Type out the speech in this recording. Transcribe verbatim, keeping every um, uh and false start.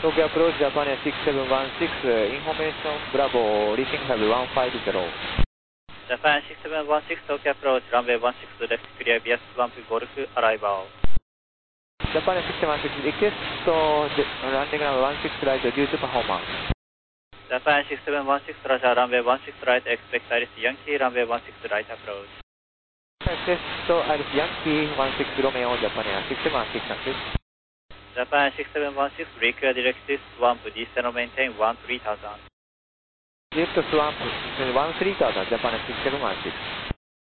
Tokyo approach Japan Air six seven one six, information Bravo, reaching have one five zero. Japan six seven one six, Tokyo approach, runway one six left clear via Swamp Golf, arrival. Japan Air six seven one six, request landing runway one six right due to performance. Japan six seven one six, Roger, runway one six right, expect Iris Yankee, runway one six right approach. Request Iris Yankee one six Romeo, Japan Air six seven one six, thank you. Japan six seven one six, require directed Swamp, descend maintain one three thousand. Direct Swamp one three thousand, Japan Air six seven one six.